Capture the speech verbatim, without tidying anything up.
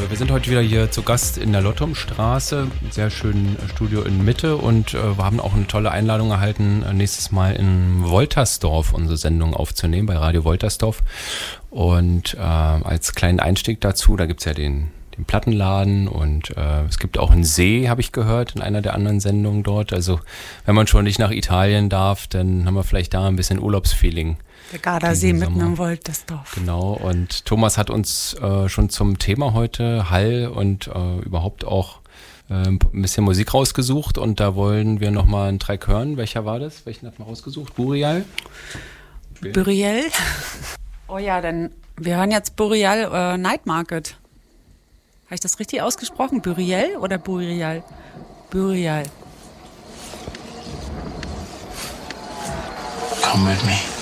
Wir sind heute wieder hier zu Gast in der Lottomstraße, sehr schön Studio in Mitte und äh, wir haben auch eine tolle Einladung erhalten, äh, nächstes Mal in Woltersdorf unsere Sendung aufzunehmen, bei Radio Woltersdorf. Und äh, als kleinen Einstieg dazu, da gibt's ja den, den Plattenladen und äh, es gibt auch einen See, habe ich gehört, in einer der anderen Sendungen dort. Also wenn man schon nicht nach Italien darf, dann haben wir vielleicht da ein bisschen Urlaubsfeeling. Der Gardasee mitten im Woltersdorf. Genau, und Thomas hat uns äh, schon zum Thema heute Hall und äh, überhaupt auch äh, ein bisschen Musik rausgesucht und da wollen wir nochmal einen Track hören. Welcher war das? Welchen hat man rausgesucht? Burial? Burial? Oh ja, dann wir hören jetzt Burial äh, Night Market. Habe ich das richtig ausgesprochen? Burial oder Burial? Burial. Come with me.